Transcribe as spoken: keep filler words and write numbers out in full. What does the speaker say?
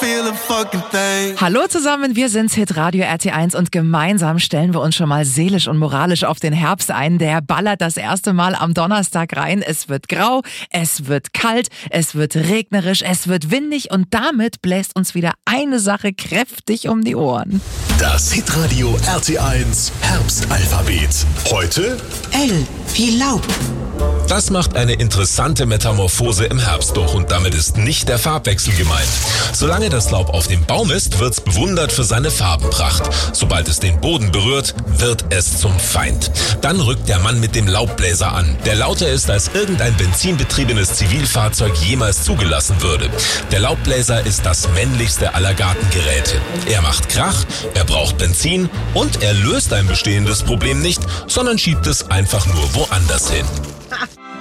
Hallo zusammen, wir sind's Hitradio R T eins und gemeinsam stellen wir uns schon mal seelisch und moralisch auf den Herbst ein. Der ballert das erste Mal am Donnerstag rein. Es wird grau, es wird kalt, es wird regnerisch, es wird windig und damit bläst uns wieder eine Sache kräftig um die Ohren. Das Hitradio R T eins Herbstalphabet. Heute L wie Laub. Das macht eine interessante Metamorphose im Herbst durch und damit ist nicht der Farbwechsel gemeint. Solange das Laub auf dem Baum ist, wird's bewundert für seine Farbenpracht. Sobald es den Boden berührt, wird es zum Feind. Dann rückt der Mann mit dem Laubbläser an, der lauter ist, als irgendein benzinbetriebenes Zivilfahrzeug jemals zugelassen würde. Der Laubbläser ist das männlichste aller Gartengeräte. Er macht Krach, er braucht Benzin und er löst ein bestehendes Problem nicht, sondern schiebt es einfach nur woanders hin.